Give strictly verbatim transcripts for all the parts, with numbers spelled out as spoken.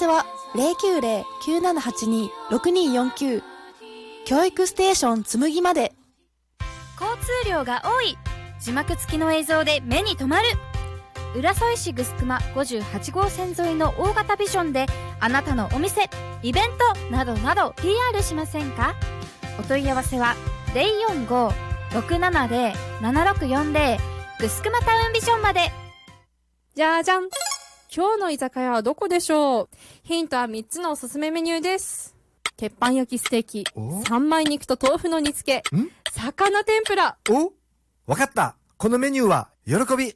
は ゼロきゅうゼロ きゅうななはちに ろくにーよんきゅう 教育ステーションつむぎまで。 交通量が多い、字幕付きの映像で目に留まる。浦添市ぐすくまごじゅうはちごう線沿いの大型ビジョンであなたのお店、イベントなどなど ピーアール しませんか？お問い合わせは ゼロよんご ろくななゼロ ななろくよんゼロ ぐすくまタウンビジョンまで。 じゃじゃん。今日の居酒屋はどこでしょう？ヒントはみっつのおすすめメニューです。鉄板焼きステーキ、三枚肉と豆腐の煮付け、魚天ぷら。 お、わかった。このメニューは喜び。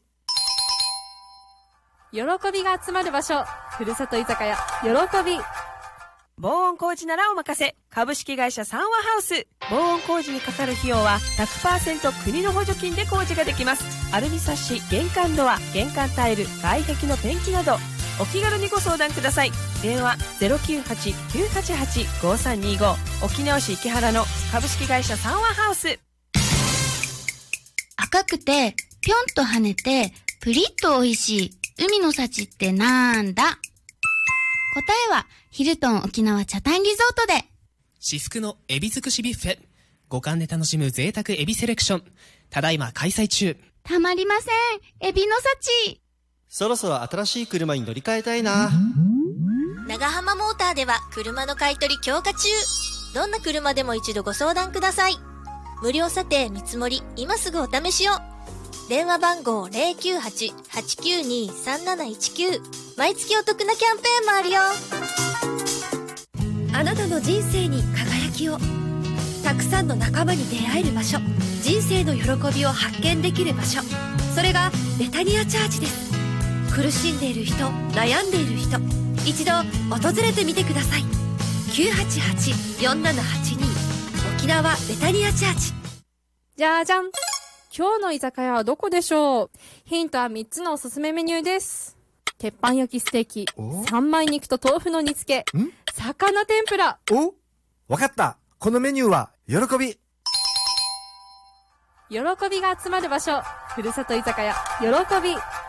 喜びが集まる場所、ふるさと居酒屋、喜び。 防音工事ならお任せ。株式会社三和ハウス。防音工事にかかる費用は ひゃくパーセント 国の補助金で工事ができます。アルミサッシ、玄関ドア、玄関タイル、外壁のペンキなど、お気軽にご相談ください。電話 ゼロきゅうはち きゅうはちはち ごさんにご。沖縄市池原の株式会社三和ハウス。 赤くて、ぴょんと跳ねて、プリッと美味しい海の幸ってなんだ？答えは、ヒルトン沖縄チャタンリゾートで。 至福のエビ尽くしビュッフェ。五感で楽しむ贅沢エビセレクション。ただいま開催中。 たまりません。エビの幸。 そろそろ新しい車に乗り換えたいな。 長浜モーターでは車の買い取り強化中。どんな車でも一度ご相談ください。無料査定見積もり、今すぐお試しを。電話番号 ゼロきゅうはち はちきゅうに さんなないちきゅう。毎月お得なキャンペーンもあるよ。 あなたの人生に輝きを。たくさんの仲間に出会える場所、人生の喜びを発見できる場所、それがベタニアチャーチです。苦しんでいる人、悩んでいる人、一度訪れてみてください。きゅうはちはち よんななはちに 沖縄ベタニアチャーチ。 じゃじゃん。今日の居酒屋はどこでしょう？ヒントはみっつのおすすめメニューです。鉄板焼きステーキ、三枚肉と豆腐の煮付け、魚天ぷら。 お、わかった。このメニューは喜び。 喜びが集まる場所、ふるさと居酒屋、喜び。